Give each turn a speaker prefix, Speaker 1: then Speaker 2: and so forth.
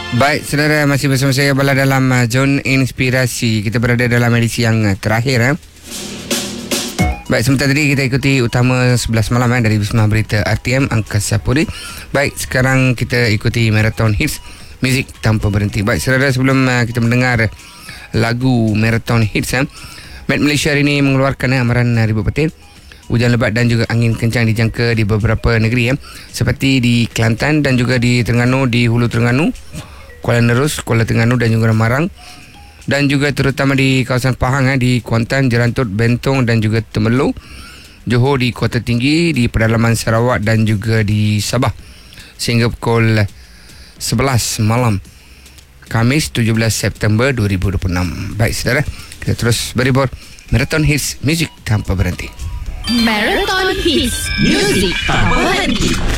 Speaker 1: Baik, saudara, masih bersama saya Bala dalam Zone Inspirasi. Kita berada dalam edisi yang terakhir. Baik, sebentar tadi kita ikuti utama 11 malam dari Wisma Berita RTM Angkasa Puri. Baik, sekarang kita ikuti Marathon Hits Muzik Tanpa Berhenti. Baik, saudara, sebelum kita mendengar lagu Marathon Hits, Met Malaysia hari ini mengeluarkan amaran ribuan petir. Hujan lebat dan juga angin kencang dijangka di beberapa negeri seperti di Kelantan dan juga di Terengganu, di Hulu Terengganu, Kuala Nerus, Kuala Terengganu dan juga Marang, dan juga terutama di kawasan Pahang di Kuantan, Jerantut, Bentong dan juga Temerloh, Johor di Kota Tinggi, di pedalaman Sarawak dan juga di Sabah sehingga pukul 11 malam Khamis 17 September 2026. Baik, saudara, kita terus beribur Marathon Hits Muzik Tanpa Berhenti.
Speaker 2: Marathon Hits Muzik Tanpa Berhenti.